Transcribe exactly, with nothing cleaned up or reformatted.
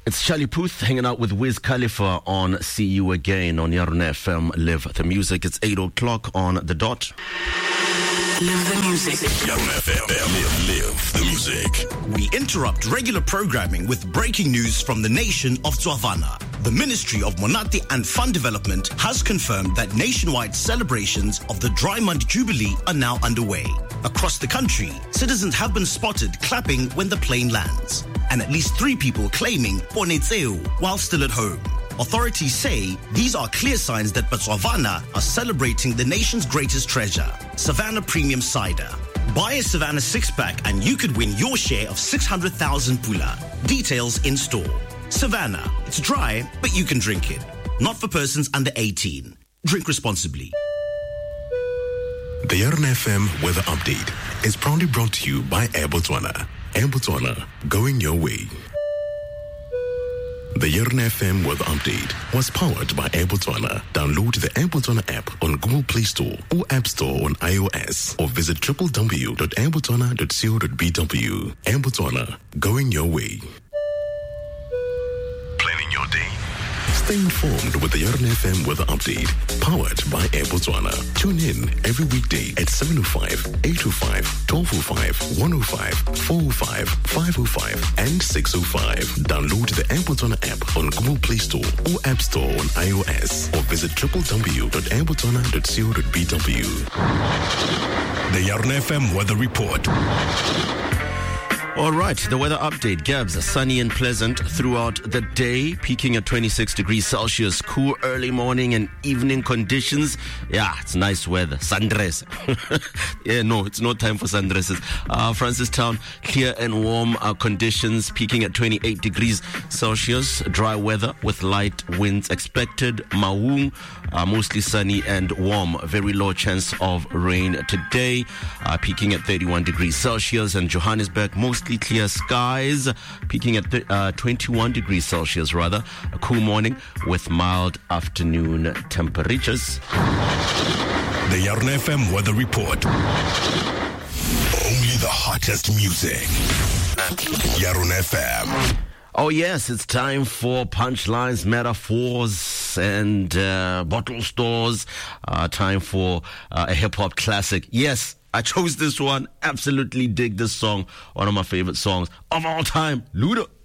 It's Charlie Puth hanging out with Wiz Khalifa on See You Again on Yarn F M. Live the music. It's eight o'clock on the dot. Live the music. Yarn F M. Live, live the music. We interrupt regular programming with breaking news from the nation of Tswavana. The Ministry of Monate and Fund Development has confirmed that nationwide celebrations of the Dry Month Jubilee are now underway. Across the country, citizens have been spotted clapping when the plane lands, and at least three people claiming Ponetseu while still at home. Authorities say these are clear signs that Botswana are celebrating the nation's greatest treasure, Savannah Premium Cider. Buy a Savannah six-pack and you could win your share of six hundred thousand pula. Details in store. Savannah, it's dry, but you can drink it. Not for persons under eighteen. Drink responsibly. The Yarn F M weather update is proudly brought to you by Air Botswana. Air Botswana, going your way. The Yarn F M weather update was powered by Air Botswana. Download the Air Botswana app on Google Play Store or App Store on iOS, or visit w w w dot airbotswana dot co dot b w. Air Botswana, going your way. Planning your day? Stay informed with the Yarn F M weather update, powered by Air Botswana. Tune in every weekday at seven oh five, eight oh five, twelve oh five, one oh five, four oh five, five oh five, and six oh five. Download the Air Botswana app on Google Play Store or App Store on iOS, or visit w w w dot airbotswana dot co dot b w. The Yarn F M weather report. All right, the weather update. Gabs, sunny and pleasant throughout the day, peaking at twenty-six degrees Celsius. Cool early morning and evening conditions. Yeah, it's nice weather. Sundress. yeah, no, it's no time for sundresses. Uh, Francistown, clear and warm uh, conditions, peaking at twenty-eight degrees Celsius. Dry weather with light winds expected. Maung, uh, mostly sunny and warm. Very low chance of rain today, uh, peaking at thirty-one degrees Celsius. And Johannesburg, most clear skies, peaking at th- uh, twenty-one degrees Celsius rather. A cool morning with mild afternoon temperatures. The Yarn F M weather report. Only the hottest music. Yarn F M. Oh yes, it's time for punchlines, metaphors, and uh, bottle stores. Uh, time for uh, a hip-hop classic. Yes, I chose this one. Absolutely dig this song. One of my favorite songs of all time. Luda.